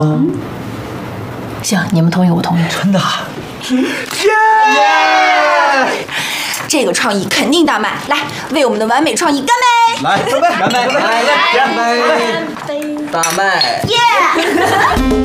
行，你们同意，我同意。 真的？耶！ 这个创意肯定大卖，来为我们的完美创意干杯！ 来，干杯！干杯！干杯！ 大麦。 耶！